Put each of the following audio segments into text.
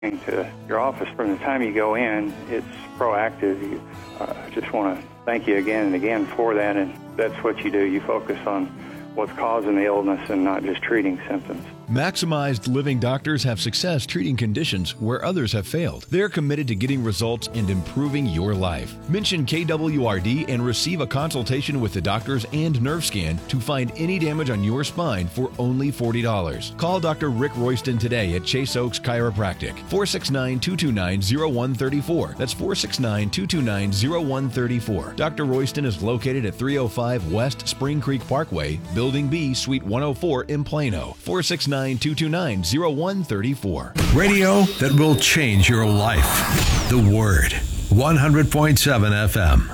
to your office. From the time you go in, it's proactive. I just want to thank you again and again for that, and that's what you do. You focus on what's causing the illness and not just treating symptoms. Maximized Living doctors have success treating conditions where others have failed. They're committed to getting results and improving your life. Mention KWRD and receive a consultation with the doctors and nerve scan to find any damage on your spine for only $40. Call Dr. Rick Royston today at Chase Oaks Chiropractic, 469-229-0134. That's 469-229-0134. Dr. Royston is located at 305 West Spring Creek Parkway, Building B, Suite 104 in Plano, 469-229-0134. Radio that will change your life. The Word, 100.7 FM.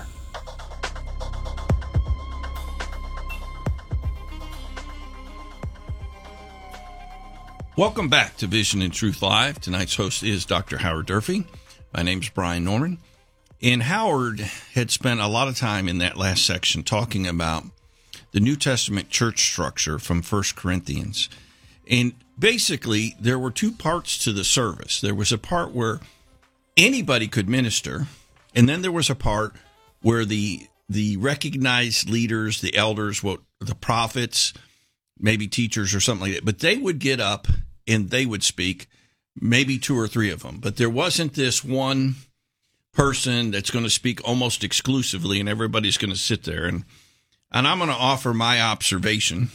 Welcome back to Vision and Truth Live. Tonight's host is Dr. Howard Durfee. My name's Brian Norman. And Howard had spent a lot of time in that last section talking about the New Testament church structure from 1 Corinthians. And basically, there were two parts to the service. There was a part where anybody could minister, and then there was a part where the recognized leaders, the elders, the prophets, maybe teachers or something like that, but they would get up and they would speak, maybe two or three of them. But there wasn't this one person that's going to speak almost exclusively, and everybody's going to sit there. And I'm going to offer my observation,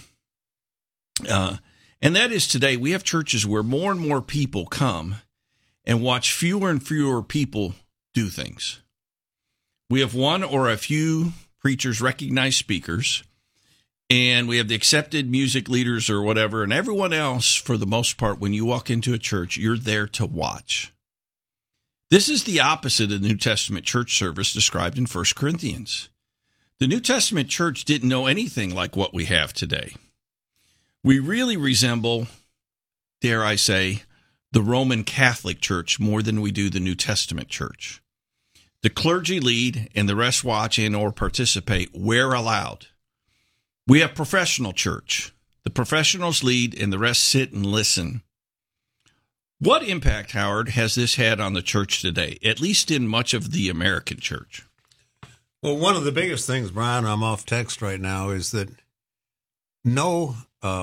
and that is today we have churches where more and more people come and watch fewer and fewer people do things. We have one or a few preachers, recognized speakers, and we have the accepted music leaders or whatever, and everyone else, for the most part, when you walk into a church, you're there to watch. This is the opposite of the New Testament church service described in 1 Corinthians. The New Testament church didn't know anything like what we have today. We really resemble, dare I say, the Roman Catholic Church more than we do the New Testament church. The clergy lead and the rest watch and or participate where allowed. We have professional church. The professionals lead and the rest sit and listen. What impact, Howard, has this had on the church today, at least in much of the American church? Well, one of the biggest things, Brian, I'm off text right now, is that no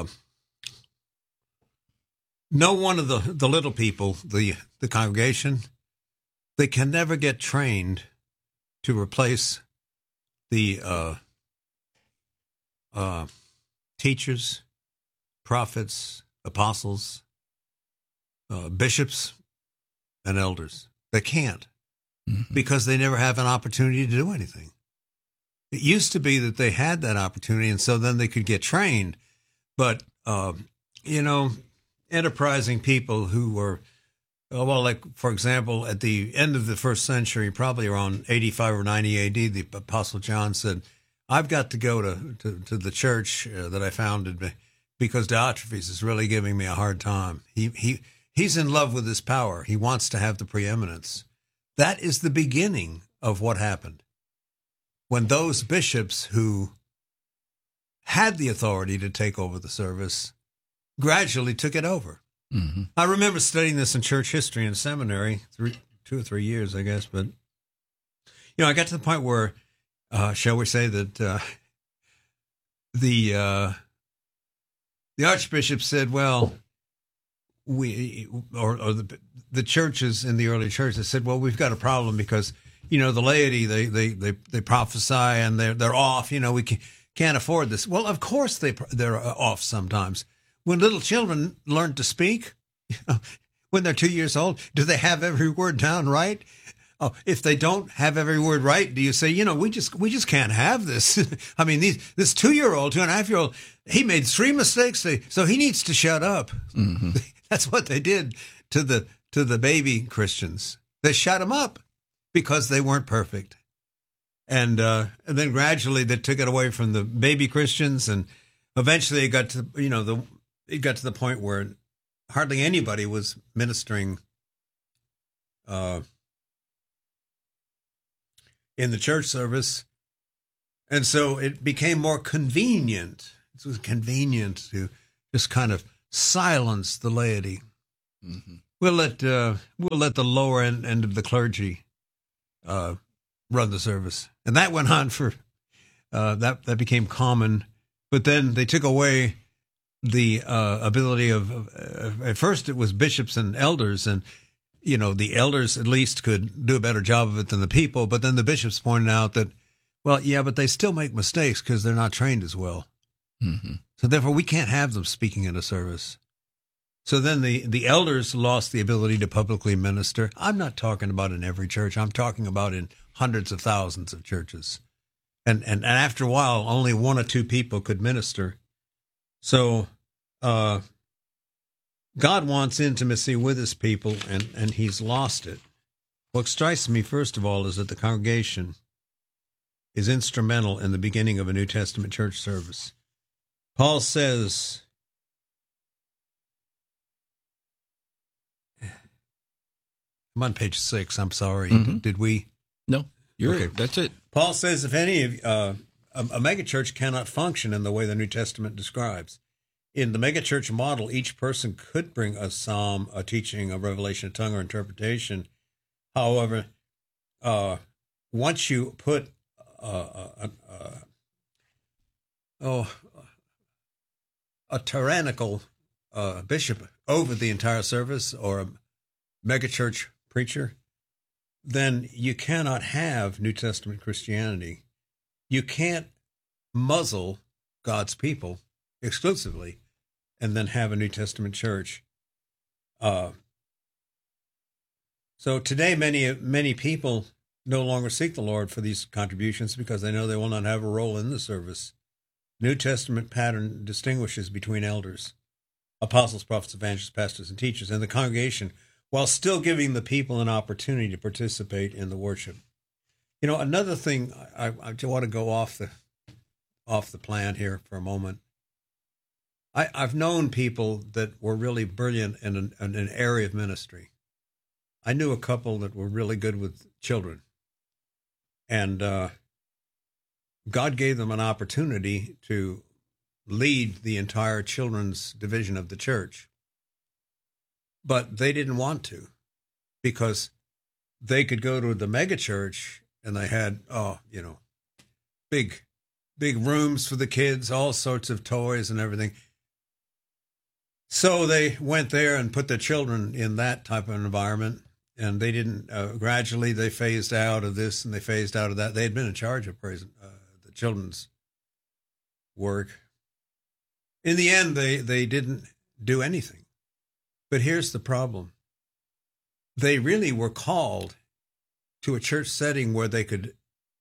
one of the little people, the congregation, they can never get trained to replace the teachers, prophets, apostles, bishops, and elders. They can't, because they never have an opportunity to do anything. It used to be that they had that opportunity, and so then they could get trained. But, enterprising people who were, like, for example, at the end of the first century, probably around 85 or 90 AD, the Apostle John said, I've got to go to the church that I founded because Diotrephes is really giving me a hard time. He's in love with his power. He wants to have the preeminence. That is the beginning of what happened. When those bishops who had the authority to take over the service gradually took it over. Mm-hmm. I remember studying this in church history in seminary, 2 or 3 years, I guess. But, I got to the point where, shall we say that the archbishop said, well, the churches in the early church, they said, well, we've got a problem because, the laity, they prophesy and they're off, we can't afford this. Well, of course they're off sometimes. When little children learn to speak, when they're 2 years old, do they have every word down right? Oh, if they don't have every word right, do you say, we just can't have this? I mean, this 2-year-old, 2.5-year-old, he made 3 mistakes, so he needs to shut up. Mm-hmm. That's what they did to the baby Christians. They shut them up because they weren't perfect, and then gradually they took it away from the baby Christians, and eventually it got to the point where hardly anybody was ministering in the church service. And so it became more convenient. It was convenient to just kind of silence the laity. Mm-hmm. We'll let the lower end of the clergy run the service, and that went on for that became common. But then they took away the ability of at first it was bishops and elders, and the elders at least could do a better job of it than the people. But then the bishops pointed out that, well, yeah, but they still make mistakes because they're not trained as well. Mm-hmm. So therefore, we can't have them speaking in a service. So then the elders lost the ability to publicly minister. I'm not talking about in every church. I'm talking about in hundreds of thousands of churches. And after a while, only one or two people could minister. So God wants intimacy with his people, and he's lost it. What strikes me, first of all, is that the congregation is instrumental in the beginning of a New Testament church service. Paul says, I'm on page 6. I'm sorry. Mm-hmm. Did we? No, you're okay. That's it. Paul says, if any of a megachurch cannot function in the way the New Testament describes. In the megachurch model, each person could bring a psalm, a teaching, a revelation, a tongue, or interpretation. However, once you put a tyrannical bishop over the entire service, or a megachurch preacher, then you cannot have New Testament Christianity. You can't muzzle God's people exclusively and then have a New Testament church. So today, many people no longer seek the Lord for these contributions because they know they will not have a role in the service. New Testament pattern distinguishes between elders, apostles, prophets, evangelists, pastors, and teachers, and the congregation, while still giving the people an opportunity to participate in the worship. Another thing, I want to go off the plan here for a moment. I've known people that were really brilliant in an area of ministry. I knew a couple that were really good with children. And God gave them an opportunity to lead the entire children's division of the church. But they didn't want to, because they could go to the megachurch and they had, big rooms for the kids, all sorts of toys and everything. So they went there and put their children in that type of environment, and they didn't, gradually they phased out of this and they phased out of that. They had been in charge of the children's work. In the end, they didn't do anything. But here's the problem. They really were called to a church setting where they could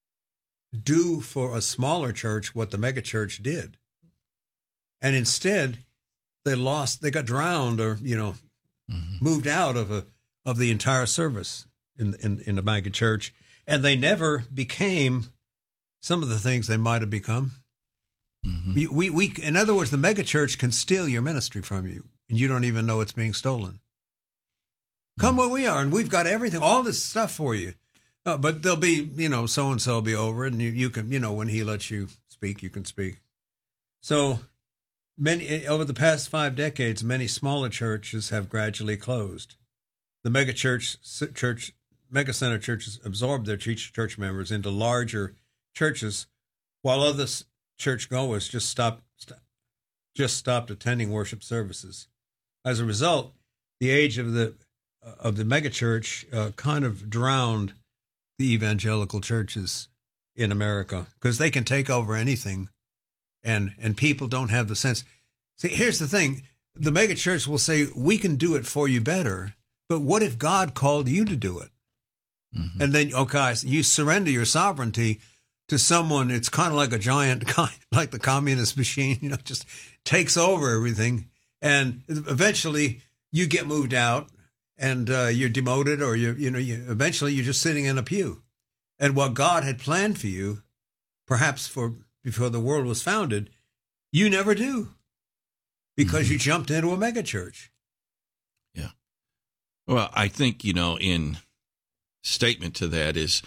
do for a smaller church what the megachurch did. And instead, they got drowned or, moved out of the entire service in the megachurch. And they never became some of the things they might have become. Mm-hmm. We in other words, the megachurch can steal your ministry from you, and you don't even know it's being stolen. Come where we are, and we've got everything, all this stuff for you. But there'll be, so-and-so will be over it, and you can, when he lets you speak, you can speak. So over the past 5 decades, many smaller churches have gradually closed. The megacenter churches absorbed their church members into larger churches, while other churchgoers just stopped attending worship services. As a result, the age of the megachurch kind of drowned the evangelical churches in America, because they can take over anything, and people don't have the sense. See, here's the thing: the megachurch will say, "We can do it for you better," but what if God called you to do it? Mm-hmm. And then, you surrender your sovereignty to someone. It's kind of like a giant, like the communist machine, just takes over everything. And eventually you get moved out and you're demoted, or eventually you're just sitting in a pew. And what God had planned for you, perhaps before the world was founded, you never do, because you jumped into a megachurch. Yeah. Well, I think, in statement to that is,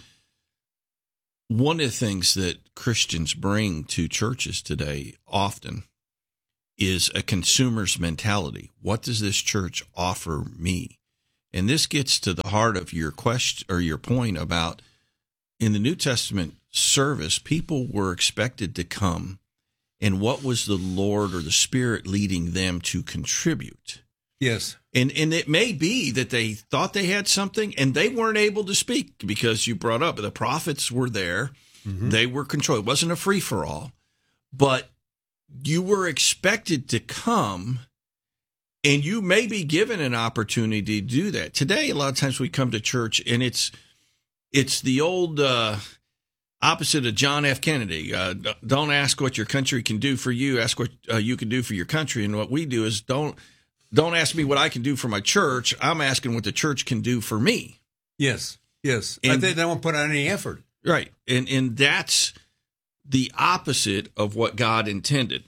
one of the things that Christians bring to churches today often is a consumer's mentality. What does this church offer me? And this gets to the heart of your question or your point about in the New Testament service, people were expected to come, and what was the Lord or the Spirit leading them to contribute? Yes. And it may be that they thought they had something and they weren't able to speak because you brought up the prophets were there. Mm-hmm. They were controlled. It wasn't a free-for-all, but you were expected to come, and you may be given an opportunity to do that. Today, a lot of times we come to church, and it's the old opposite of John F. Kennedy. Don't ask what your country can do for you. Ask what you can do for your country. And what we do is don't ask me what I can do for my church. I'm asking what the church can do for me. Yes, yes. And they don't put out any effort. Right. And that's the opposite of what God intended.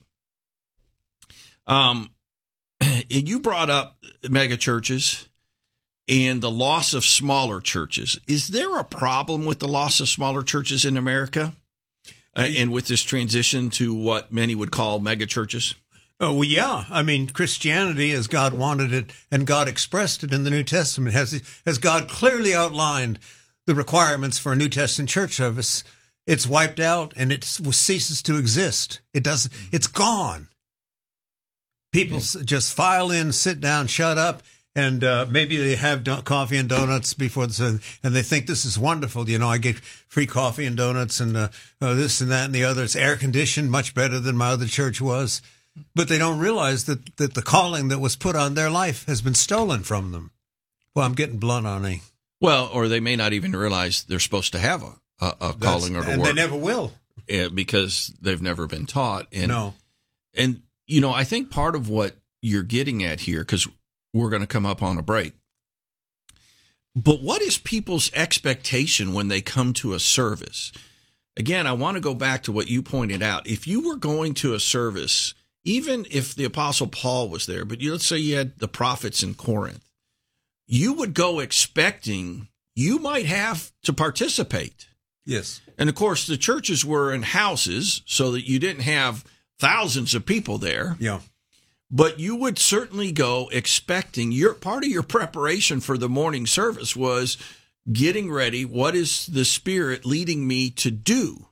And you brought up mega churches and the loss of smaller churches. Is there a problem with the loss of smaller churches in America and with this transition to what many would call mega churches? Oh, well, yeah. I mean, Christianity, as God wanted it and God expressed it in the New Testament, has God clearly outlined the requirements for a New Testament church service. It's wiped out and it ceases to exist. It's gone. People just file in, sit down, shut up, and maybe they have coffee and donuts before and they think this is wonderful. You know, I get free coffee and donuts and this and that and the other. It's air conditioned, much better than my other church was. But they don't realize that the calling that was put on their life has been stolen from them. Well, I'm getting blunt on me. Well, or they may not even realize they're supposed to have a calling or a work. And they never will. Because they've never been taught. No. And, you know, I think part of what you're getting at here, because we're going to come up on a break, but what is people's expectation when they come to a service? Again, I want to go back to what you pointed out. If you were going to a service, even if the Apostle Paul was there, but let's say you had the prophets in Corinth, you would go expecting you might have to participate. Yes. And of course, the churches were in houses so that you didn't have thousands of people there. Yeah. But you would certainly go expecting part of your preparation for the morning service was getting ready. What is the Spirit leading me to do?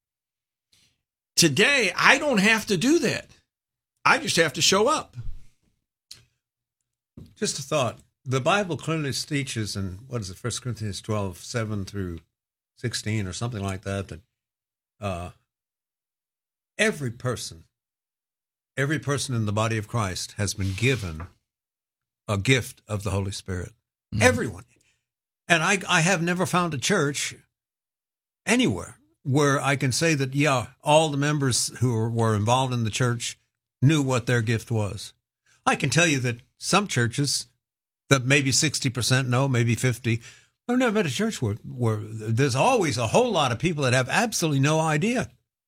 Today, I don't have to do that. I just have to show up. Just a thought. The Bible clearly teaches in, 1 Corinthians 12, 7 through 16 or something like that, that every person in the body of Christ has been given a gift of the Holy Spirit. Mm-hmm. Everyone. And I have never found a church anywhere where I can say that, yeah, all the members who were involved in the church knew what their gift was. I can tell you that some churches that maybe 60% know, maybe 50%. I've never been to a church where there's always a whole lot of people that have absolutely no idea.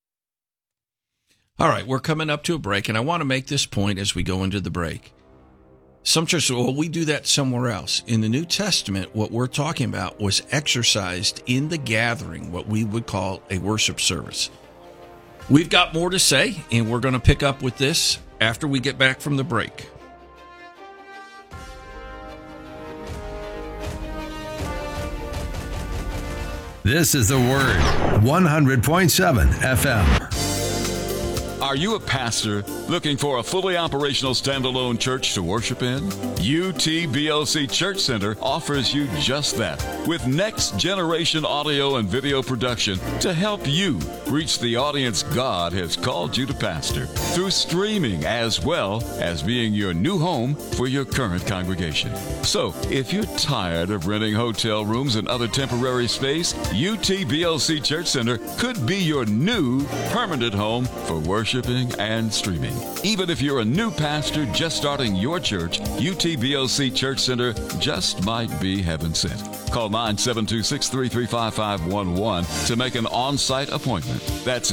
All right, we're coming up to a break, and I want to make this point as we go into the break. Some churches, well, we do that somewhere else. In the New Testament, what we're talking about was exercised in the gathering, what we would call a worship service. We've got more to say, and we're going to pick up with this after we get back from the break. This is The Word, 100.7 FM. Are you a pastor looking for a fully operational standalone church to worship in? UTBLC Church Center offers you just that, with next generation audio and video production to help you reach the audience God has called you to pastor through streaming, as well as being your new home for your current congregation. So, if you're tired of renting hotel rooms and other temporary space, UTBLC Church Center could be your new permanent home for worshiping and streaming. Even if you're a new pastor just starting your church, UTBLC Church Center just might be heaven sent. Call 972-633-5511 to make an on-site appointment. That's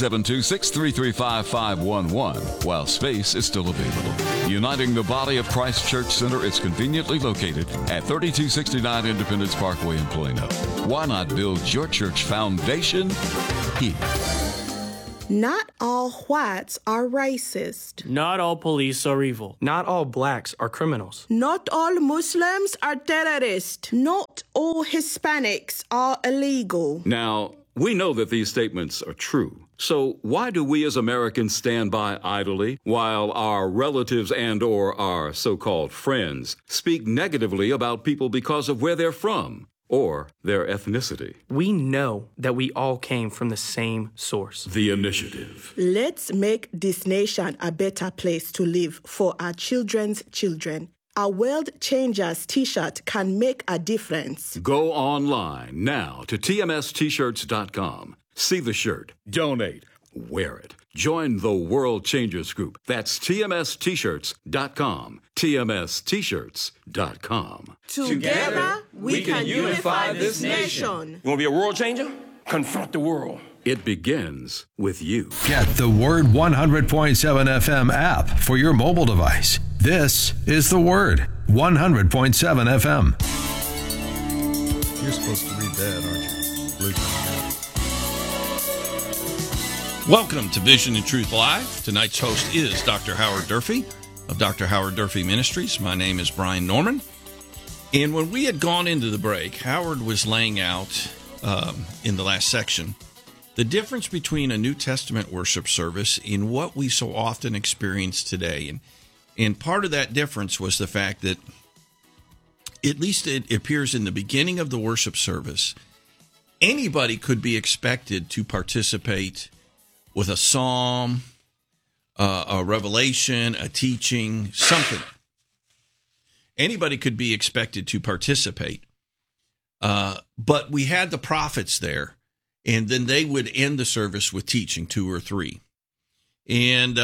972-633-5511 while space is still available. Uniting the body of Christ Church Center is conveniently located at 3269 Independence Parkway in Plano. Why not build your church foundation here? Not all whites are racist. Not all police are evil. Not all blacks are criminals. Not all Muslims are terrorists. Not all Hispanics are illegal. Now, we know that these statements are true. So why do we as Americans stand by idly while our relatives and/or our so-called friends speak negatively about people because of where they're from or their ethnicity? We know that we all came from the same source. The initiative. Let's make this nation a better place to live for our children's children. A World Changers t-shirt can make a difference. Go online now to tmst-shirts.com. See the shirt. Donate. Wear it. Join the World Changers group. That's tmst-shirts.com. tmst-shirts.com. Together, we can unify this nation. You want to be a world changer? Confront the world. It begins with you. Get the Word 100.7 FM app for your mobile device. This is the Word 100.7 FM. You're supposed to read that, aren't you? Luke. Welcome to Vision and Truth Live. Tonight's host is Dr. Howard Durfee of Dr. Howard Durfee Ministries. My name is Brian Norman. And when we had gone into the break, Howard was laying out in the last section the difference between a New Testament worship service and what we so often experience today. And part of that difference was the fact that, at least it appears in the beginning of the worship service, anybody could be expected to participate with a psalm, a revelation, a teaching, something. Anybody could be expected to participate. But we had the prophets there, and then they would end the service with teaching, 2 or 3. And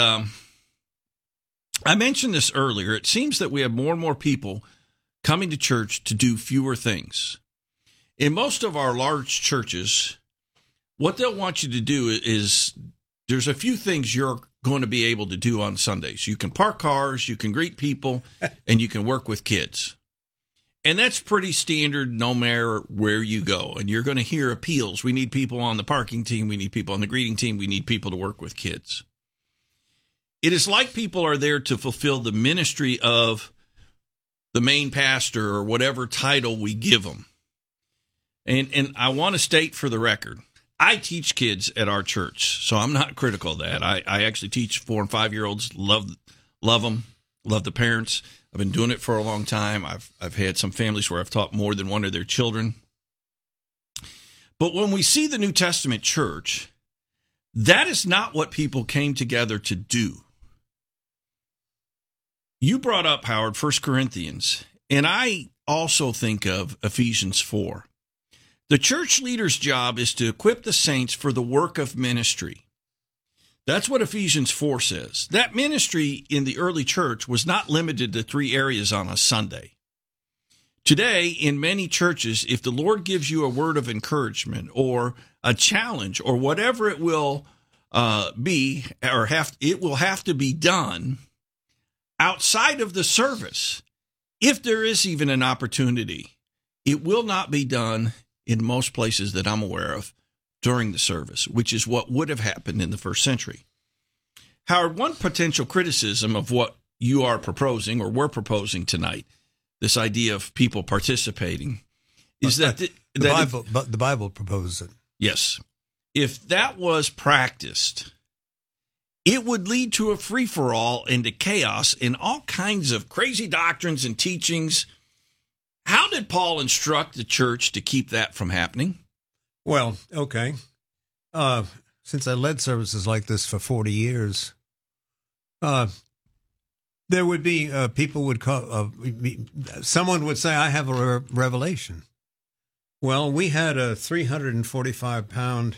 I mentioned this earlier. It seems that we have more and more people coming to church to do fewer things. In most of our large churches, what they'll want you to do is there's a few things you're going to be able to do on Sundays. You can park cars, you can greet people, and you can work with kids. And that's pretty standard no matter where you go. And you're going to hear appeals. We need people on the parking team. We need people on the greeting team. We need people to work with kids. It is like people are there to fulfill the ministry of the main pastor or whatever title we give them. And I want to state for the record, I teach kids at our church, so I'm not critical of that. I actually teach 4 and 5-year-olds, love them, love the parents. I've been doing it for a long time. I've had some families where I've taught more than one of their children. But when we see the New Testament church, that is not what people came together to do. You brought up, Howard, 1 Corinthians, and I also think of Ephesians 4. The church leader's job is to equip the saints for the work of ministry. That's what Ephesians 4 says. That ministry in the early church was not limited to 3 areas on a Sunday. Today, in many churches, if the Lord gives you a word of encouragement or a challenge or whatever it will be, or it will have to be done outside of the service, if there is even an opportunity, it will not be done in most places that I'm aware of during the service, which is what would have happened in the first century. Howard, one potential criticism of what you are proposing or we're proposing tonight, this idea of people participating, is that the Bible proposes it. Yes. If that was practiced, it would lead to a free-for-all and to chaos and all kinds of crazy doctrines and teachings. How did Paul instruct the church to keep that from happening? Well, okay. Since I led services like this for 40 years, there would be people would call, someone would say, I have a revelation. Well, we had a 345-pound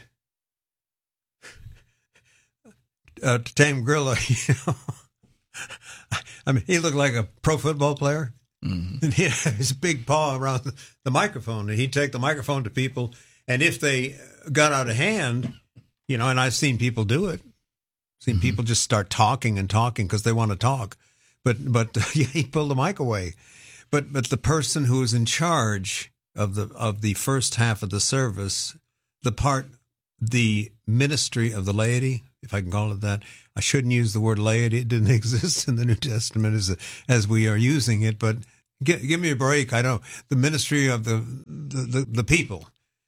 tame gorilla, you know. I mean, he looked like a pro football player. Mm-hmm. And he had his big paw around the microphone, and he'd take the microphone to people. And if they got out of hand, you know, and I've seen people do it, seen people just start talking and talking because they want to talk. But he pulled the mic away. But the person who was in charge of the first half of the service, the ministry of the laity, if I can call it that. I shouldn't use the word laity. It didn't exist in the New Testament as we are using it, but give me a break. I know the ministry of the people.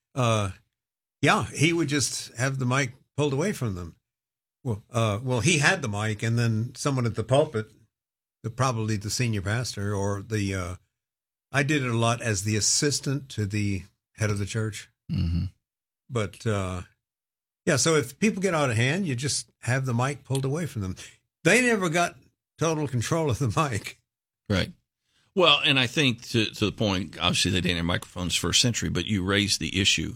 He would just have the mic pulled away from them. Well, he had the mic, and then someone at the pulpit, probably the senior pastor or I did it a lot as the assistant to the head of the church. Mm-hmm. But, so if people get out of hand, you just have the mic pulled away from them. They never got total control of the mic. Right. Well, and I think to the point, obviously they didn't have microphones first century, but you raised the issue.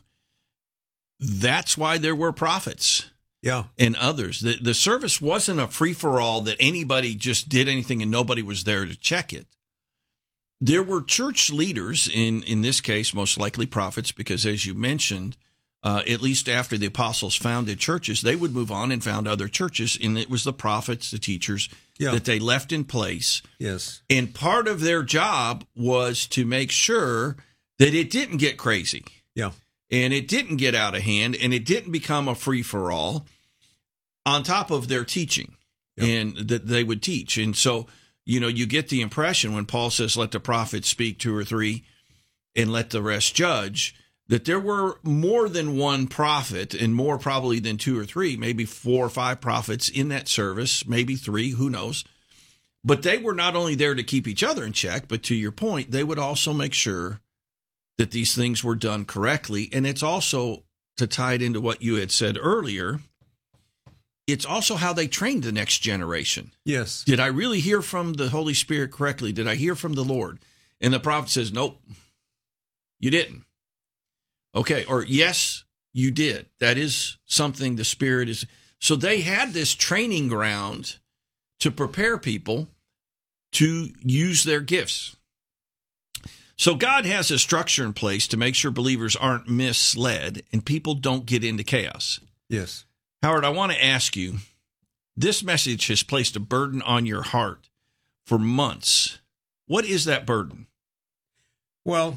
That's why there were prophets. Yeah. And others. The service wasn't a free-for-all that anybody just did anything and nobody was there to check it. There were church leaders, in this case, most likely prophets, because as you mentioned, at least after the apostles founded churches, they would move on and found other churches, and it was the prophets, the teachers, that they left in place. Yes. And part of their job was to make sure that it didn't get crazy. Yeah. And it didn't get out of hand, and it didn't become a free-for-all on top of their teaching, and that they would teach. And so, you get the impression when Paul says, let the prophets speak 2 or 3 and let the rest judge, that there were more than one prophet and more probably than 2 or 3, maybe 4 or 5 prophets in that service, maybe 3, who knows. But they were not only there to keep each other in check, but to your point, they would also make sure that these things were done correctly. And it's also, to tie it into what you had said earlier, it's also how they trained the next generation. Yes. Did I really hear from the Holy Spirit correctly? Did I hear from the Lord? And the prophet says, nope, you didn't. Okay, or yes, you did. That is something the Spirit is. So they had this training ground to prepare people to use their gifts. So God has a structure in place to make sure believers aren't misled and people don't get into chaos. Yes. Howard, I want to ask you, this message has placed a burden on your heart for months. What is that burden? Well,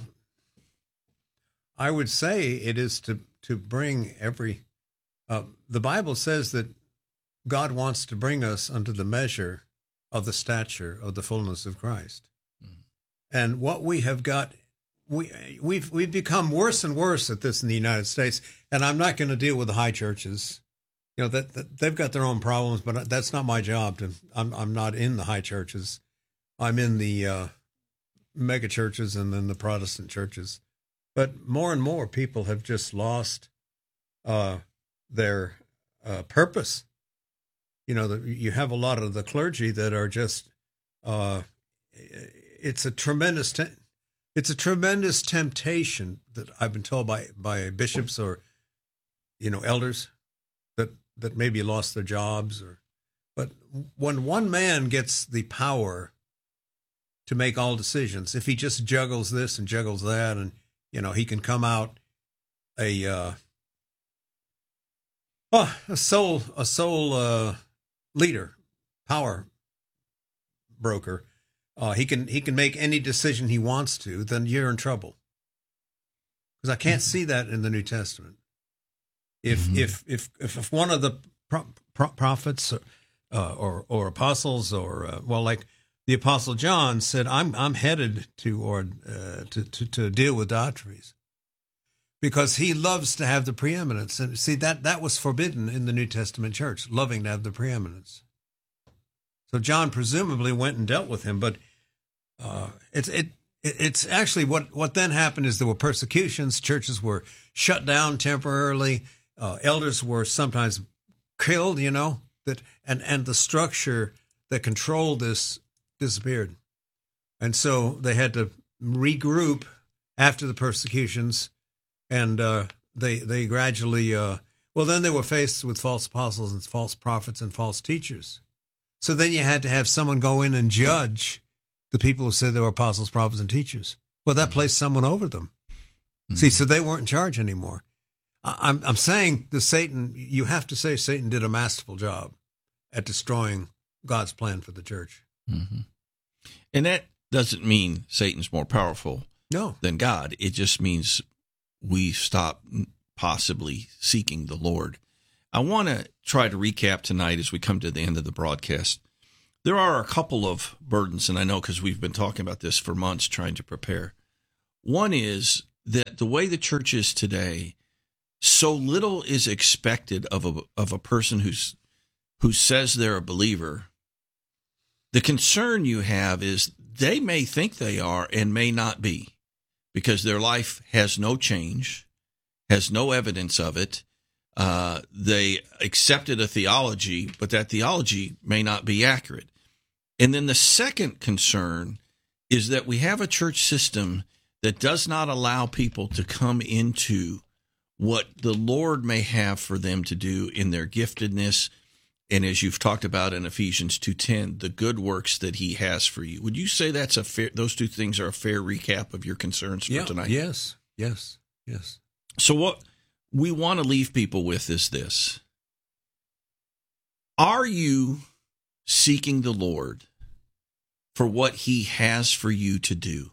I would say it is to bring the Bible says that God wants to bring us unto the measure of the stature of the fullness of Christ. And what we have got, we've become worse and worse at this in the United States. And I'm not going to deal with the high churches. That they've got their own problems, but that's not my job. I'm not in the high churches. I'm in the mega churches and then the Protestant churches. But more and more people have just lost their purpose. You have a lot of the clergy that are just. It's a tremendous temptation that I've been told by bishops or elders that maybe lost their jobs but when one man gets the power to make all decisions, if he just juggles this and juggles that, and he can come out a soul leader, power broker. He can make any decision he wants to, then you're in trouble. Because I can't see that in the New Testament. If one of the prophets or apostles like the Apostle John said, I'm headed to deal with Diotrephes, because he loves to have the preeminence. And see, that was forbidden in the New Testament church, loving to have the preeminence. So John presumably went and dealt with him, but it's actually what then happened is there were persecutions. Churches were shut down temporarily. Elders were sometimes killed. And the structure that controlled this disappeared, and so they had to regroup after the persecutions, and they gradually. Then they were faced with false apostles and false prophets and false teachers. So then you had to have someone go in and judge the people who said they were apostles, prophets, and teachers. Well, that placed someone over them. Mm-hmm. See, so they weren't in charge anymore. I'm saying that Satan, you have to say Satan did a masterful job at destroying God's plan for the church. Mm-hmm. And that doesn't mean Satan's more powerful than God. It just means we stop possibly seeking the Lord. I want to try to recap tonight as we come to the end of the broadcast. There are a couple of burdens, and I know because we've been talking about this for months trying to prepare. One is that the way the church is today, so little is expected of a person who says they're a believer. The concern you have is they may think they are and may not be, because their life has no change, has no evidence of it. They accepted a theology, but that theology may not be accurate. And then the second concern is that we have a church system that does not allow people to come into what the Lord may have for them to do in their giftedness. And as you've talked about in Ephesians 2:10, the good works that he has for you. Would you say that's a fair, those two things are a fair recap of your concerns for tonight? Yes. So what we want to leave people with is this. Are you seeking the Lord for what he has for you to do?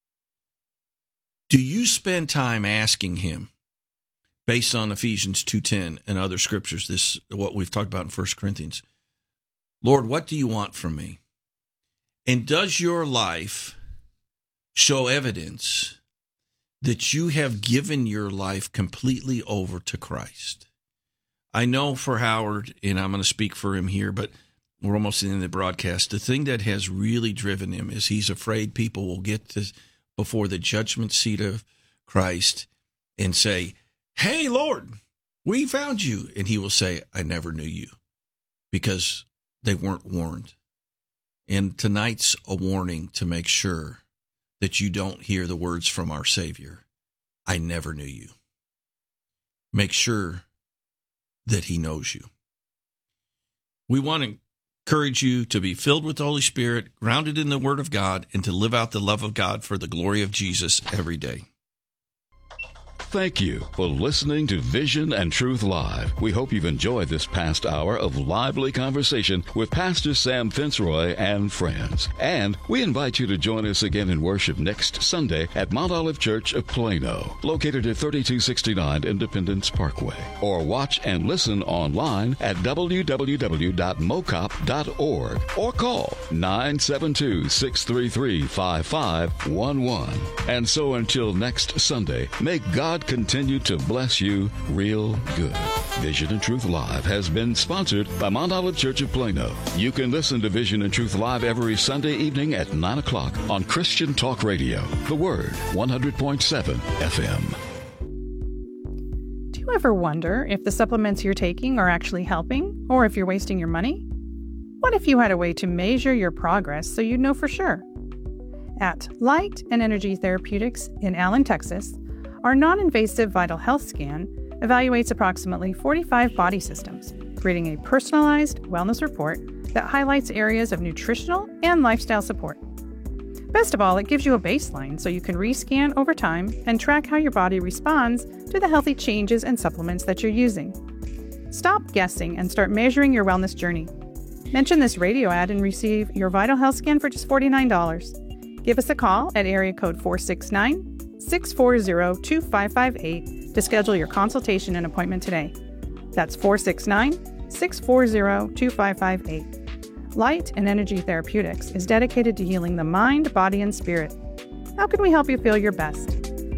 Do you spend time asking him, based on Ephesians 2:10 and other scriptures, this what we've talked about in 1 Corinthians, Lord, what do you want from me? And does your life show evidence that you have given your life completely over to Christ? I know for Howard, and I'm going to speak for him here, but we're almost in the broadcast, the thing that has really driven him is he's afraid people will get to before the judgment seat of Christ and say, hey, Lord, we found you. And he will say, I never knew you, because they weren't warned. And tonight's a warning to make sure that you don't hear the words from our Savior, I never knew you. Make sure that he knows you. We want to encourage you to be filled with the Holy Spirit, grounded in the Word of God, and to live out the love of God for the glory of Jesus every day. Thank you for listening to Vision and Truth Live. We hope you've enjoyed this past hour of lively conversation with Pastor Sam Fitzroy and friends. And we invite you to join us again in worship next Sunday at Mount Olive Church of Plano, located at 3269 Independence Parkway. Or watch and listen online at www.mocop.org or call 972-633-5511. And so until next Sunday, may God continue to bless you real good. Vision and Truth Live has been sponsored by Mount Olive Church of Plano. You can listen to Vision and Truth Live every Sunday evening at 9 o'clock on Christian Talk Radio, The Word, 100.7 FM. Do you ever wonder if the supplements you're taking are actually helping, or if you're wasting your money? What if you had a way to measure your progress so you'd know for sure? At Light and Energy Therapeutics in Allen, Texas, our non-invasive vital health scan evaluates approximately 45 body systems, creating a personalized wellness report that highlights areas of nutritional and lifestyle support. Best of all, it gives you a baseline so you can rescan over time and track how your body responds to the healthy changes and supplements that you're using. Stop guessing and start measuring your wellness journey. Mention this radio ad and receive your vital health scan for just $49. Give us a call at area code 469-640-2558 to schedule your consultation and appointment today. That's 469-640-2558. Light and Energy Therapeutics is dedicated to healing the mind, body, and spirit. How can we help you feel your best?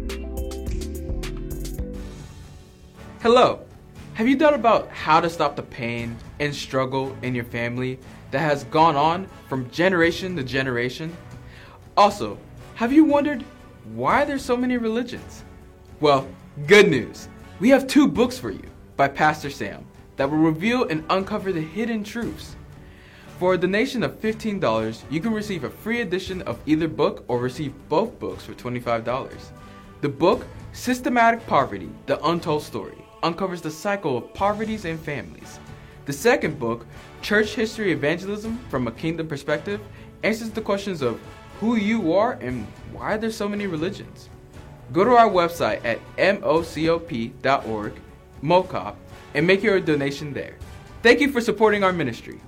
Hello. Have you thought about how to stop the pain and struggle in your family that has gone on from generation to generation? Also, have you wondered why there's so many religions? Well, good news. We have 2 books for you by Pastor Sam that will reveal and uncover the hidden truths. For a donation of $15, you can receive a free edition of either book or receive both books for $25. The book, Systematic Poverty, The Untold Story, uncovers the cycle of poverties and families. The second book, Church History Evangelism from a Kingdom Perspective, answers the questions of who you are and why there's so many religions. Go to our website at mocop.org, MOCOP, and make your donation there. Thank you for supporting our ministry.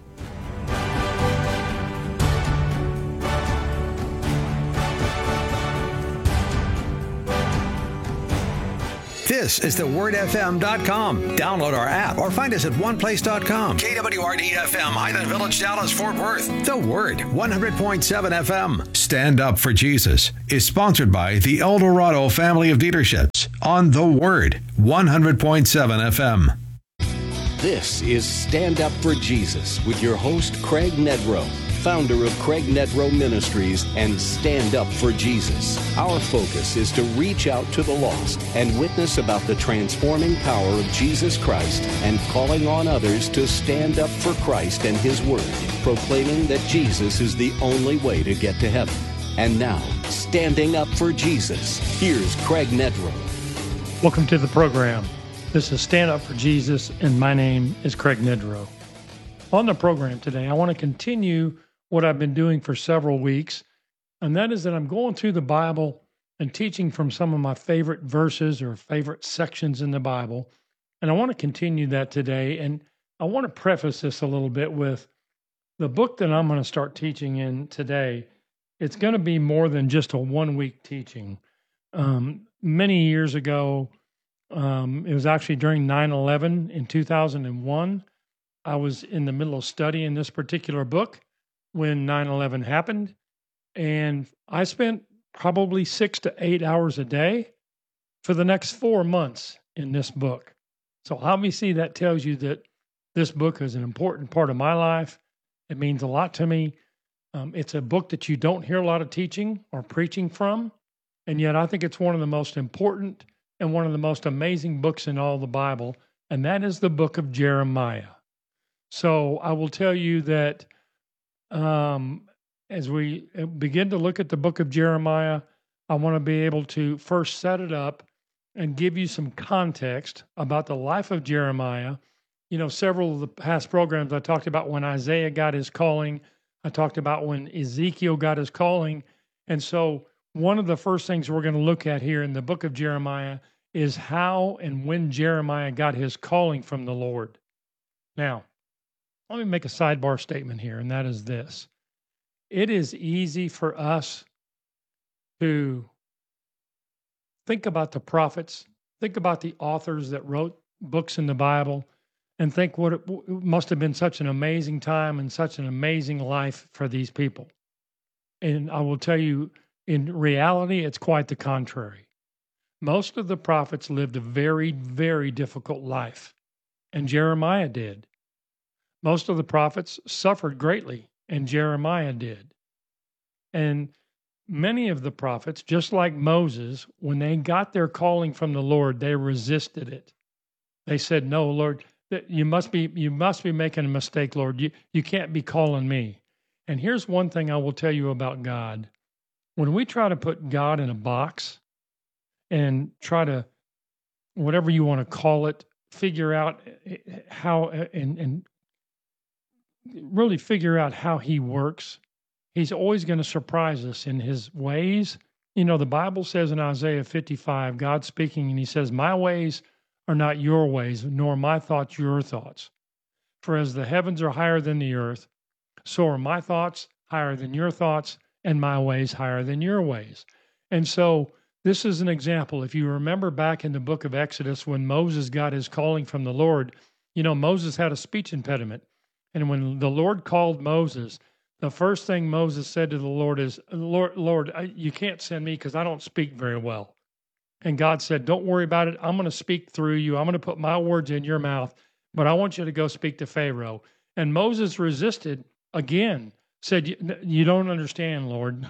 This is thewordfm.com. Download our app or find us at oneplace.com. KWRD FM, Highland Village, Dallas, Fort Worth. The Word, 100.7 FM. Stand Up for Jesus is sponsored by the El Dorado Family of Dealerships on The Word, 100.7 FM. This is Stand Up for Jesus with your host, Craig Nedrow, founder of Craig Nedrow Ministries and Stand Up for Jesus. Our focus is to reach out to the lost and witness about the transforming power of Jesus Christ and calling on others to stand up for Christ and His Word, proclaiming that Jesus is the only way to get to heaven. And now, Standing Up for Jesus, here's Craig Nedrow. Welcome to the program. This is Stand Up for Jesus, and my name is Craig Nedrow. On the program today, I want to continue what I've been doing for several weeks, and that is that I'm going through the Bible and teaching from some of my favorite verses or favorite sections in the Bible, and I want to continue that today. And I want to preface this a little bit with the book that I'm going to start teaching in today. It's going to be more than just a one-week teaching. Many years ago, it was actually during 9/11 in 2001. I was in the middle of studying this particular book when 9/11 happened, and I spent probably 6 to 8 hours a day for the next 4 months in this book. So obviously that tells you that this book is an important part of my life. It means a lot to me. It's a book that you don't hear a lot of teaching or preaching from, and yet I think it's one of the most important and one of the most amazing books in all the Bible, and that is the book of Jeremiah. So I will tell you that as we begin to look at the book of Jeremiah, I want to be able to first set it up and give you some context about the life of Jeremiah. You know, several of the past programs I talked about when Isaiah got his calling. I talked about when Ezekiel got his calling. And so one of the first things we're going to look at here in the book of Jeremiah is how and when Jeremiah got his calling from the Lord. Now, let me make a sidebar statement here, and that is this. It is easy for us to think about the prophets, think about the authors that wrote books in the Bible, and think what it must have been such an amazing time and such an amazing life for these people. And I will tell you, in reality, it's quite the contrary. Most of the prophets lived a very, very difficult life, and Jeremiah did. Most of the prophets suffered greatly, and Jeremiah did. And many of the prophets, just like Moses, when they got their calling from the Lord, they resisted it. They said, "No, Lord, you must be making a mistake, Lord. You can't be calling me." And here's one thing I will tell you about God. When we try to put God in a box and try to, whatever you want to call it, figure out how and really figure out how He works, He's always going to surprise us in His ways. You know, the Bible says in Isaiah 55, God speaking, and He says, "My ways are not your ways, nor my thoughts your thoughts. For as the heavens are higher than the earth, so are my thoughts higher than your thoughts, and my ways higher than your ways." And so this is an example. If you remember back in the book of Exodus, when Moses got his calling from the Lord, you know, Moses had a speech impediment. And when the Lord called Moses, the first thing Moses said to the Lord is, Lord, you can't send me because I don't speak very well. And God said, "Don't worry about it. I'm going to speak through you. I'm going to put my words in your mouth, but I want you to go speak to Pharaoh." And Moses resisted again, said, "You don't understand, Lord.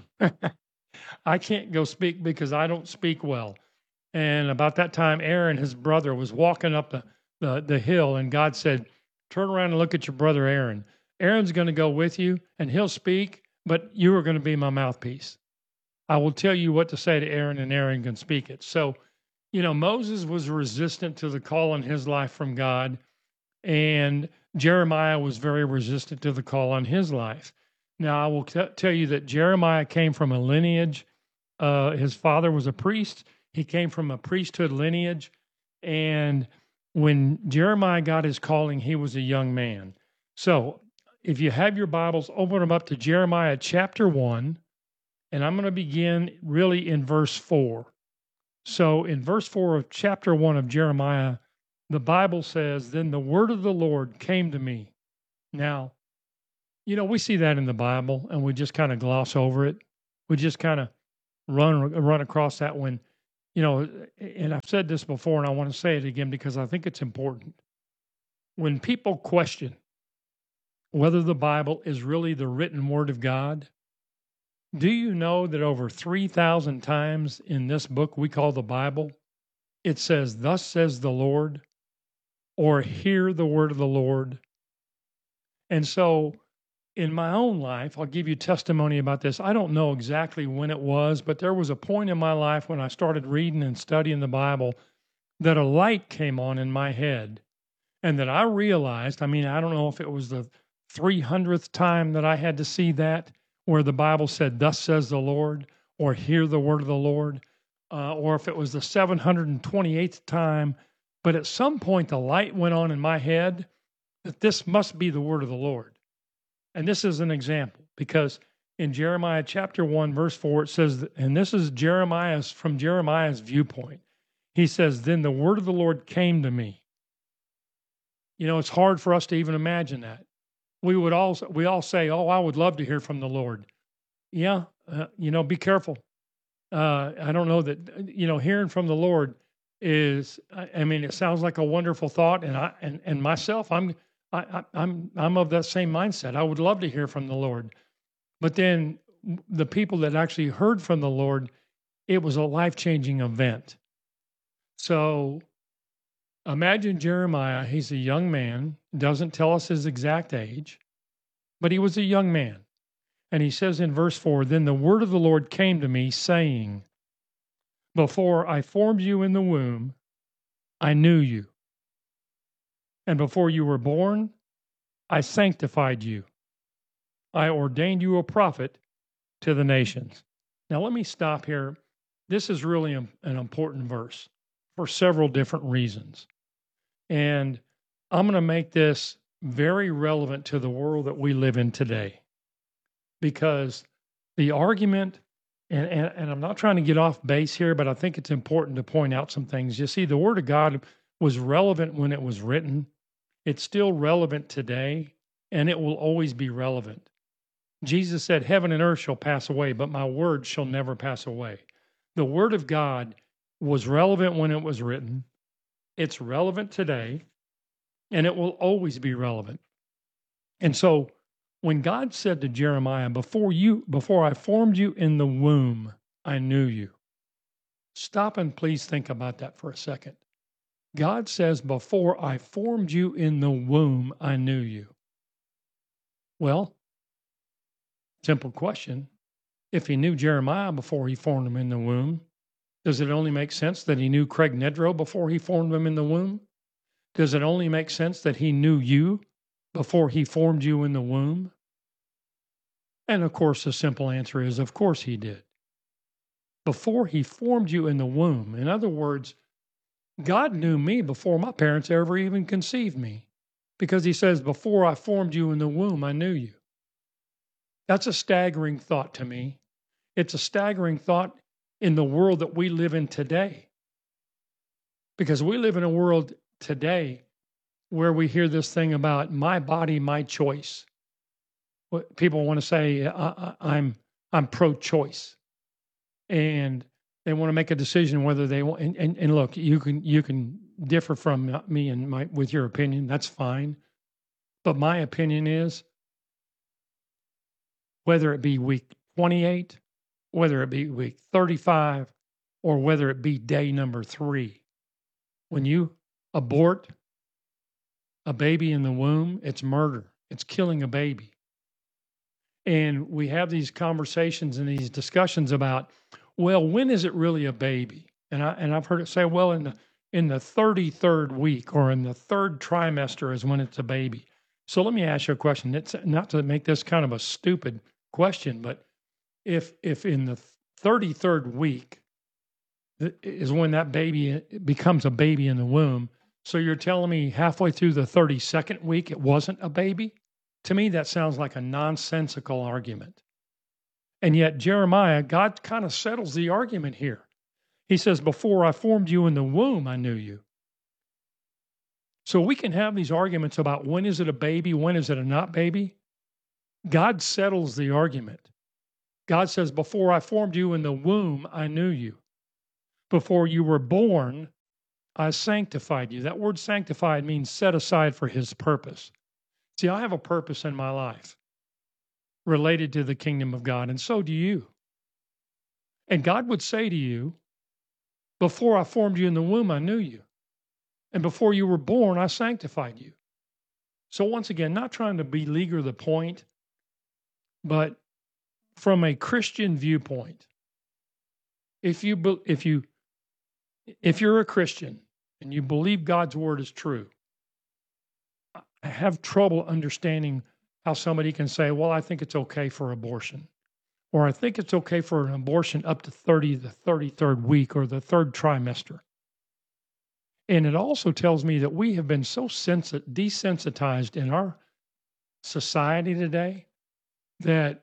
I can't go speak because I don't speak well." And about that time, Aaron, his brother, was walking up the hill, and God said, "Turn around and look at your brother Aaron. Aaron's going to go with you, and he'll speak, but you are going to be my mouthpiece. I will tell you what to say to Aaron, and Aaron can speak it." So, you know, Moses was resistant to the call in his life from God, and Jeremiah was very resistant to the call on his life. Now, I will tell you that Jeremiah came from a lineage. His father was a priest. He came from a priesthood lineage. And when Jeremiah got his calling, he was a young man. So if you have your Bibles, open them up to Jeremiah chapter 1. And I'm going to begin really in verse 4. So in verse 4 of chapter 1 of Jeremiah, the Bible says, "Then the word of the Lord came to me." Now, we see that in the Bible and we just kind of gloss over it. We just kind of run across that when, and I've said this before and I want to say it again because I think it's important. When people question whether the Bible is really the written word of God, do you know that over 3,000 times in this book we call the Bible, it says, "Thus says the Lord," or "Hear the word of the Lord"? And so in my own life, I'll give you testimony about this. I don't know exactly when it was, but there was a point in my life when I started reading and studying the Bible that a light came on in my head and that I realized, I don't know if it was the 300th time that I had to see that, where the Bible said, "Thus says the Lord," or "Hear the word of the Lord," or if it was the 728th time. But at some point, the light went on in my head that this must be the word of the Lord. And this is an example, because in Jeremiah chapter 1, verse 4, it says, and this is from Jeremiah's viewpoint. He says, "Then the word of the Lord came to me." It's hard for us to even imagine that. We all say, "Oh, I would love to hear from the Lord." Yeah, be careful. I don't know that, hearing from the Lord is, it sounds like a wonderful thought. And myself, I'm of that same mindset. I would love to hear from the Lord. But then the people that actually heard from the Lord, it was a life-changing event. So imagine Jeremiah. He's a young man, doesn't tell us his exact age, but he was a young man. And he says in verse 4, "Then the word of the Lord came to me, saying, before I formed you in the womb, I knew you. And before you were born, I sanctified you. I ordained you a prophet to the nations." Now, let me stop here. This is really an important verse for several different reasons. And I'm going to make this very relevant to the world that we live in today. Because the argument, and I'm not trying to get off base here, but I think it's important to point out some things. You see, the Word of God was relevant when it was written. It's still relevant today, and it will always be relevant. Jesus said, "Heaven and earth shall pass away, but my word shall never pass away." The Word of God was relevant when it was written. It's relevant today, and it will always be relevant. And so when God said to Jeremiah, before I formed you in the womb, I knew you. Stop and please think about that for a second. God says, before I formed you in the womb, I knew you. Well, simple question. If he knew Jeremiah before he formed him in the womb, does it only make sense that he knew Craig Nedrow before he formed him in the womb? Does it only make sense that he knew you before he formed you in the womb? And of course, the simple answer is, of course he did. Before he formed you in the womb. In other words, God knew me before my parents ever even conceived me, because he says, before I formed you in the womb, I knew you. That's a staggering thought to me. It's a staggering thought in the world that we live in today. Because we live in a world today where we hear this thing about my body, my choice. What people want to say, I'm pro-choice. And they want to make a decision whether they want, and look, you can differ from me and with your opinion. That's fine. But my opinion is, whether it be week 28, whether it be week 35, or whether it be day number 3, when you abort a baby in the womb, it's murder. It's killing a baby. And we have these conversations and these discussions about, well, when is it really a baby? And I've heard it say, well, in the 33rd week or in the 3rd trimester is when it's a baby. So let me ask you a question. It's not to make this kind of a stupid question, but if in the 33rd week is when that baby becomes a baby in the womb, so you're telling me halfway through the 32nd week it wasn't a baby? To me, that sounds like a nonsensical argument. And yet Jeremiah, God kind of settles the argument here. He says, before I formed you in the womb, I knew you. So we can have these arguments about when is it a baby, when is it a not baby. God settles the argument. God says, before I formed you in the womb, I knew you. Before you were born, I sanctified you. That word sanctified means set aside for his purpose. See, I have a purpose in my life related to the kingdom of God, and so do you. And God would say to you, before I formed you in the womb, I knew you. And before you were born, I sanctified you. So once again, not trying to beleaguer the point, but from a Christian viewpoint, if you're a Christian and you believe God's word is true, I have trouble understanding how somebody can say, well, I think it's okay for abortion, or I think it's okay for an abortion up to the 33rd week or the third trimester. And it also tells me that we have been so desensitized in our society today that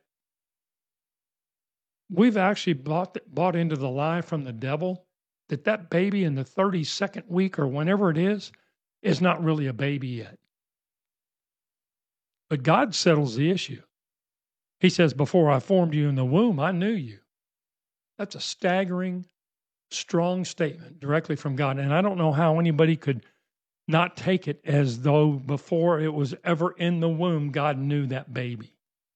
we've actually bought into the lie from the devil that baby in the 32nd week or whenever it is not really a baby yet. But God settles the issue. He says, before I formed you in the womb, I knew you. That's a staggering, strong statement directly from God. And I don't know how anybody could not take it as though before it was ever in the womb, God knew that baby.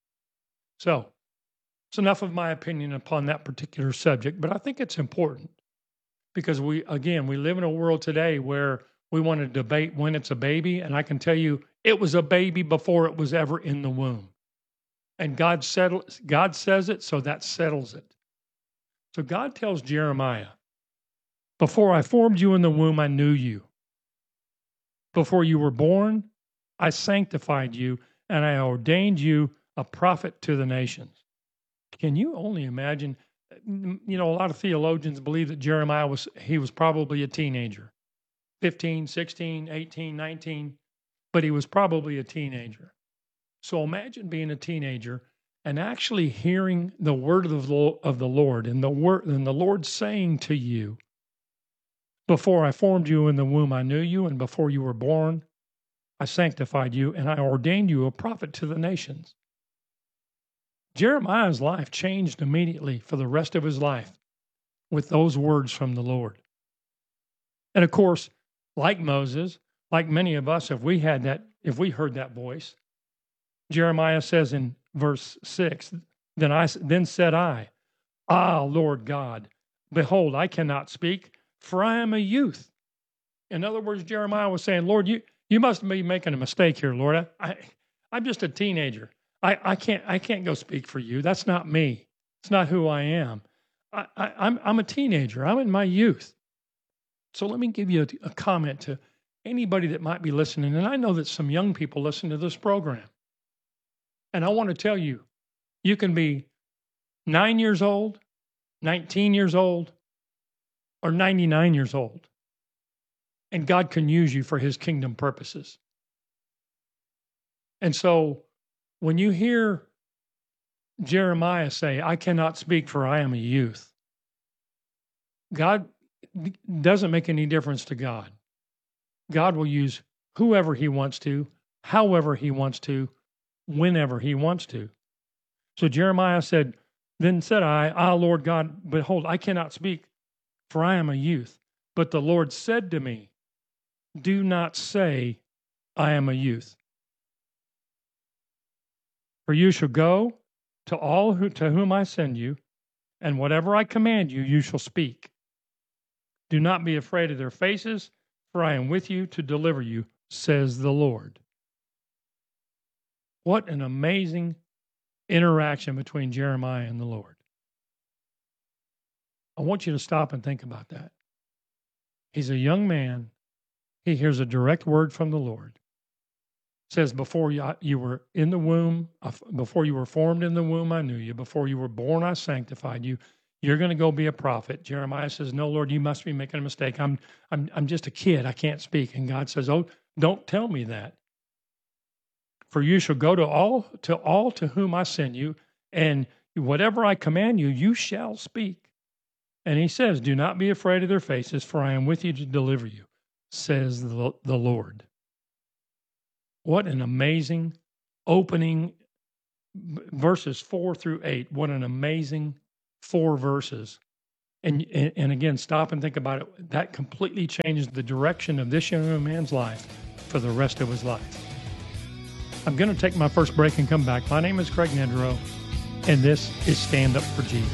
So it's enough of my opinion upon that particular subject, but I think it's important because we live in a world today where we want to debate when it's a baby, and I can tell you it was a baby before it was ever in the womb. And God says it, so that settles it. So God tells Jeremiah, before I formed you in the womb, I knew you. Before you were born, I sanctified you, and I ordained you a prophet to the nations. Can you only imagine? A lot of theologians believe that Jeremiah was probably a teenager, 15, 16, 18, 19, but he was probably a teenager. So imagine being a teenager and actually hearing the word of the Lord and the Lord saying to you, before I formed you in the womb, I knew you, and before you were born, I sanctified you, and I ordained you a prophet to the nations. Jeremiah's life changed immediately for the rest of his life with those words from the Lord. And of course, like Moses, like many of us, if we heard that voice, Jeremiah says in verse 6, then said I, Lord God, behold, I cannot speak, for I am a youth. In other words, Jeremiah was saying, Lord, you must be making a mistake here, Lord. I'm just a teenager. I can't go speak for you. That's not me. It's not who I am. I'm a teenager. I'm in my youth. So let me give you a comment to anybody that might be listening. And I know that some young people listen to this program. And I want to tell you, you can be 9 years old, 19 years old, or 99 years old. And God can use you for his kingdom purposes. And so when you hear Jeremiah say, I cannot speak for I am a youth, God doesn't make any difference to God. God will use whoever he wants to, however he wants to, whenever he wants to. So Jeremiah said, then said I, Lord God, behold, I cannot speak, for I am a youth. But the Lord said to me, do not say, I am a youth. For you shall go to all to whom I send you, and whatever I command you, you shall speak. Do not be afraid of their faces, for I am with you to deliver you, says the Lord. What an amazing interaction between Jeremiah and the Lord. I want you to stop and think about that. He's a young man. He hears a direct word from the Lord. It says, before you were in the womb, before you were formed in the womb, I knew you. Before you were born, I sanctified you. You're going to go be a prophet. Jeremiah says, no, Lord, you must be making a mistake. I'm just a kid. I can't speak. And God says, oh, don't tell me that. For you shall go to all to whom I send you, and whatever I command you, you shall speak. And he says, do not be afraid of their faces, for I am with you to deliver you, says the Lord. What an amazing opening, verses 4 through 8. What an amazing 4 verses. And again, stop and think about it. That completely changes the direction of this young man's life for the rest of his life. I'm going to take my first break and come back. My name is Craig Nedrow, and this is Stand Up for Jesus.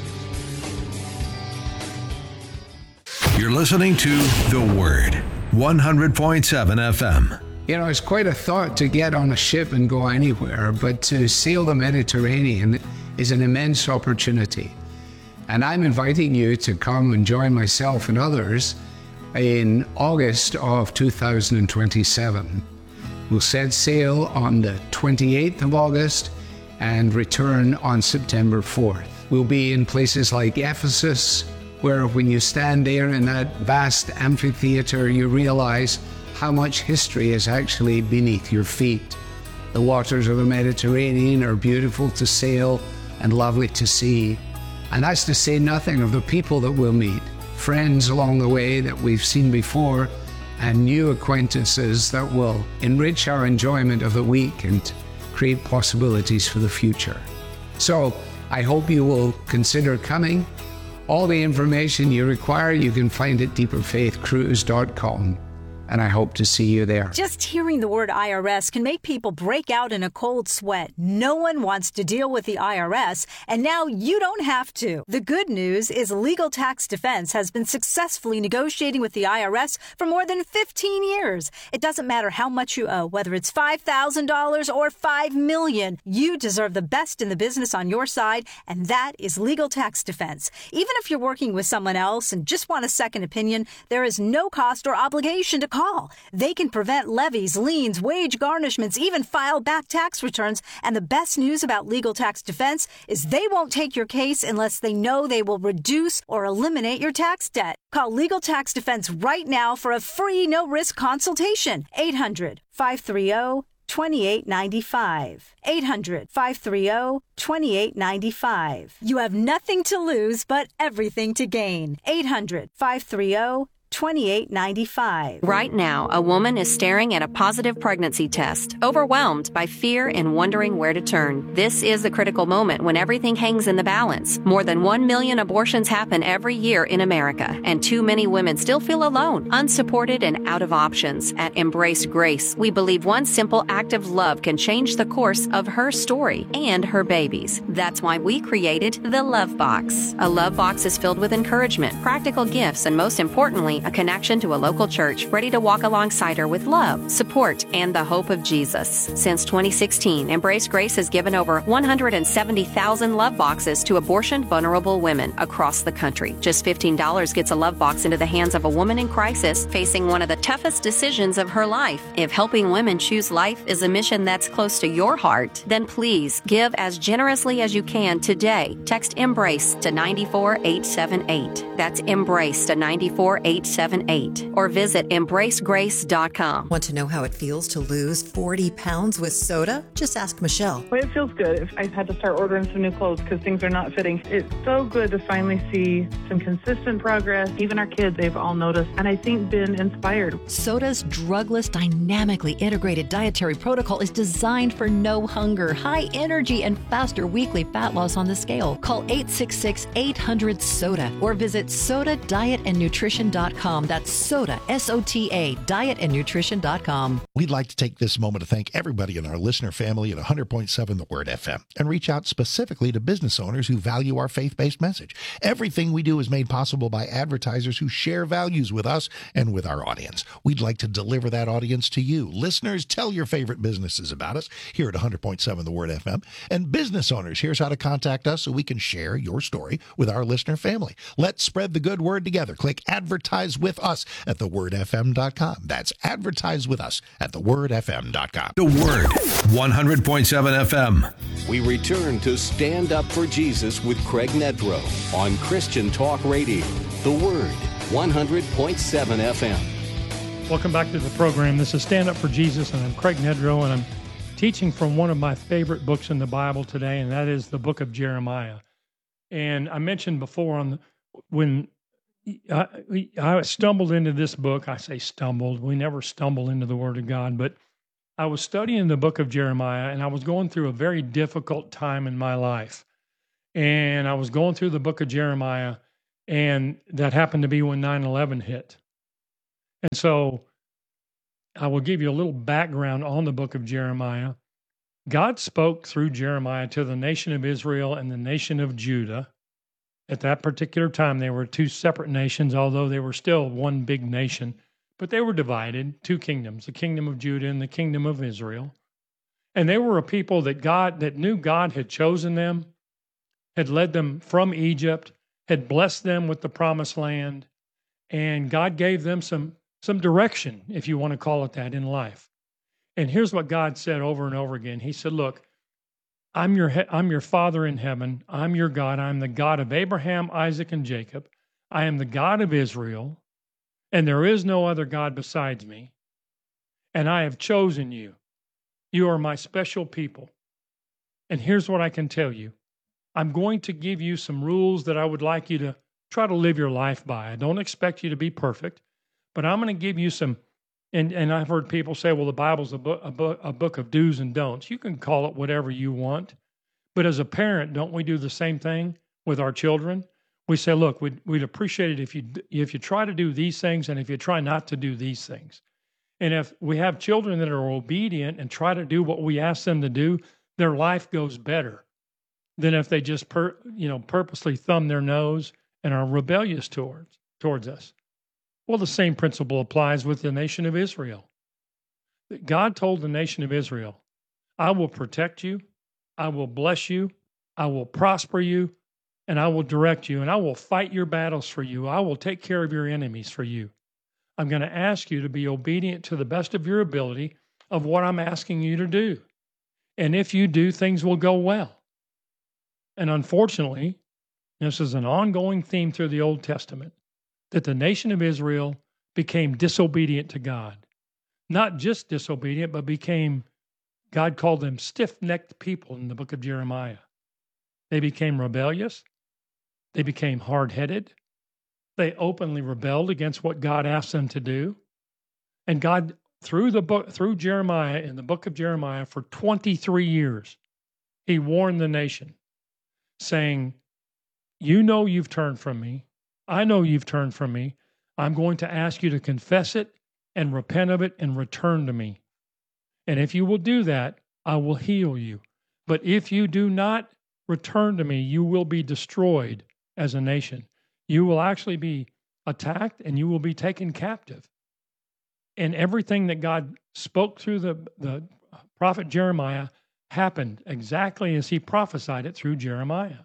You're listening to The Word, 100.7 FM. You know, it's quite a thought to get on a ship and go anywhere, but to sail the Mediterranean is an immense opportunity. And I'm inviting you to come and join myself and others in August of 2027. We'll set sail on the 28th of August and return on September 4th. We'll be in places like Ephesus, where when you stand there in that vast amphitheater, you realize how much history is actually beneath your feet. The waters of the Mediterranean are beautiful to sail and lovely to see. And that's to say nothing of the people that we'll meet, friends along the way that we've seen before, and new acquaintances that will enrich our enjoyment of the week and create possibilities for the future. So I hope you will consider coming. All the information you require, you can find at deeperfaithcruise.com. And I hope to see you there. Just hearing the word IRS can make people break out in a cold sweat. No one wants to deal with the IRS, and now you don't have to. The good news is Legal Tax Defense has been successfully negotiating with the IRS for more than 15 years. It doesn't matter how much you owe, whether it's $5,000 or $5 million. You deserve the best in the business on your side, and that is Legal Tax Defense. Even if you're working with someone else and just want a second opinion, there is no cost or obligation to call. They can prevent levies, liens, wage garnishments, even file back tax returns. And the best news about Legal Tax Defense is they won't take your case unless they know they will reduce or eliminate your tax debt. Call Legal Tax Defense right now for a free no-risk consultation. 800-530-2895. 800-530-2895. You have nothing to lose but everything to gain. 800-530-2895. Right now, a woman is staring at a positive pregnancy test, overwhelmed by fear and wondering where to turn. This is the critical moment when everything hangs in the balance. More than 1 million abortions happen every year in America, and too many women still feel alone, unsupported, and out of options. At Embrace Grace, we believe one simple act of love can change the course of her story and her baby's. That's why we created the Love Box. A Love Box is filled with encouragement, practical gifts, and most importantly, a connection to a local church ready to walk alongside her with love, support, and the hope of Jesus. Since 2016, Embrace Grace has given over 170,000 love boxes to abortion-vulnerable women across the country. Just $15 gets a love box into the hands of a woman in crisis facing one of the toughest decisions of her life. If helping women choose life is a mission that's close to your heart, then please give as generously as you can today. Text EMBRACE to 94878. That's EMBRACE to 94878. Or visit embracegrace.com. Want to know how it feels to lose 40 pounds with soda? Just ask Michelle. Well, it feels good. I've had to start ordering some new clothes because things are not fitting. It's so good to finally see some consistent progress. Even our kids, they've all noticed, and I think been inspired. Soda's drugless, dynamically integrated dietary protocol is designed for no hunger, high energy, and faster weekly fat loss on the scale. Call 866-800-SODA or visit sodadietandnutrition.com. That's Soda, S-O-T-A, dietandnutrition.com. We'd like to take this moment to thank everybody in our listener family at 100.7 The Word FM and reach out specifically to business owners who value our faith-based message. Everything we do is made possible by advertisers who share values with us and with our audience. We'd like to deliver that audience to you. Listeners, tell your favorite businesses about us here at 100.7 The Word FM. And business owners, here's how to contact us so we can share your story with our listener family. Let's spread the good word together. Click Advertise with us at thewordfm.com. That's Advertise with us at thewordfm.com. The Word, 100.7 FM. We return to Stand Up for Jesus with Craig Nedrow on Christian Talk Radio. The Word, 100.7 FM. Welcome back to the program. This is Stand Up for Jesus, and I'm Craig Nedrow, and I'm teaching from one of my favorite books in the Bible today, and that is the book of Jeremiah. And I mentioned before when I stumbled into this book. I say stumbled. We never stumble into the Word of God, but I was studying the book of Jeremiah, and I was going through a very difficult time in my life. And I was going through the book of Jeremiah, and that happened to be when 9/11 hit. And so I will give you a little background on the book of Jeremiah. God spoke through Jeremiah to the nation of Israel and the nation of Judah. At that particular time, they were two separate nations, although they were still one big nation. But they were divided, two kingdoms, the kingdom of Judah and the kingdom of Israel. And they were a people that knew God had chosen them, had led them from Egypt, had blessed them with the promised land, and God gave them some direction, if you want to call it that, in life. And here's what God said over and over again. He said, look, I'm your Father in heaven. I'm your God. I'm the God of Abraham, Isaac, and Jacob. I am the God of Israel, and there is no other God besides me. And I have chosen you. You are my special people. And here's what I can tell you. I'm going to give you some rules that I would like you to try to live your life by. I don't expect you to be perfect, but I'm going to give you some, and I've heard people say, well, the Bible's a book of do's and don'ts. You can call it whatever you want. But as a parent, don't we do the same thing with our children? We say, look, we'd appreciate it if you try to do these things and if you try not to do these things. And if we have children that are obedient and try to do what we ask them to do, their life goes better than if they just purposely thumb their nose and are rebellious towards us. Well, the same principle applies with the nation of Israel. God told the nation of Israel, I will protect you, I will bless you, I will prosper you, and I will direct you, and I will fight your battles for you. I will take care of your enemies for you. I'm going to ask you to be obedient to the best of your ability of what I'm asking you to do. And if you do, things will go well. And unfortunately, this is an ongoing theme through the Old Testament, that the nation of Israel became disobedient to God. Not just disobedient, but God called them stiff-necked people in the book of Jeremiah. They became rebellious. They became hard-headed. They openly rebelled against what God asked them to do. And God, through Jeremiah, in the book of Jeremiah, for 23 years, he warned the nation, saying, you know you've turned from me. I know you've turned from me. I'm going to ask you to confess it and repent of it and return to me. And if you will do that, I will heal you. But if you do not return to me, you will be destroyed as a nation. You will actually be attacked and you will be taken captive. And everything that God spoke through the prophet Jeremiah happened exactly as he prophesied it through Jeremiah.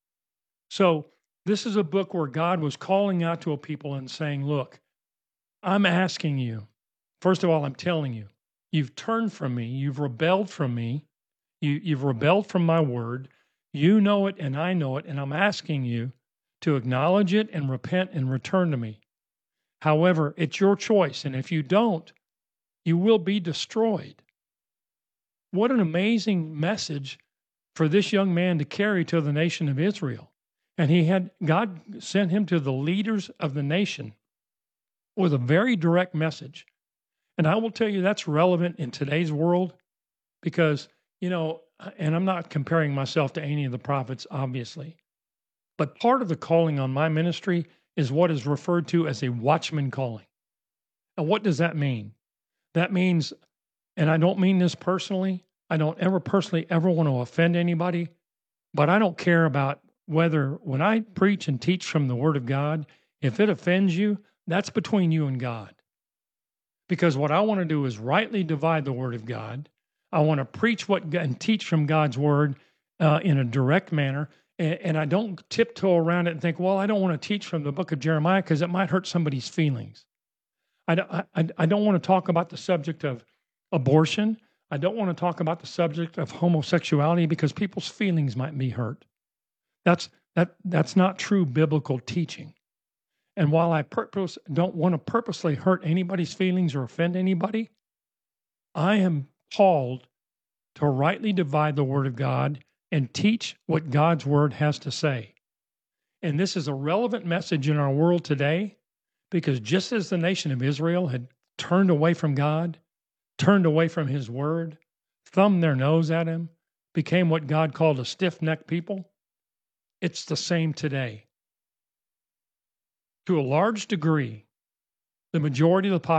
So this is a book where God was calling out to a people and saying, look, I'm asking you, first of all, I'm telling you, you've turned from me, you've rebelled from me, you've rebelled from my word, you know it and I know it, and I'm asking you to acknowledge it and repent and return to me. However, it's your choice, and if you don't, you will be destroyed. What an amazing message for this young man to carry to the nation of Israel. And God sent him to the leaders of the nation with a very direct message. And I will tell you that's relevant in today's world because, and I'm not comparing myself to any of the prophets, obviously, but part of the calling on my ministry is what is referred to as a watchman calling. And what does that mean? That means, and I don't mean this personally, I don't ever personally ever want to offend anybody, but I don't care about whether when I preach and teach from the Word of God, if it offends you, that's between you and God. Because what I want to do is rightly divide the Word of God. I want to preach and teach from God's Word in a direct manner. And I don't tiptoe around it and think, well, I don't want to teach from the book of Jeremiah because it might hurt somebody's feelings. I don't want to talk about the subject of abortion. I don't want to talk about the subject of homosexuality because people's feelings might be hurt. That's not true biblical teaching. And while I don't want to purposely hurt anybody's feelings or offend anybody, I am called to rightly divide the Word of God and teach what God's Word has to say. And this is a relevant message in our world today because just as the nation of Israel had turned away from God, turned away from his word, thumbed their nose at him, became what God called a stiff-necked people, it's the same today. To a large degree, the majority of the population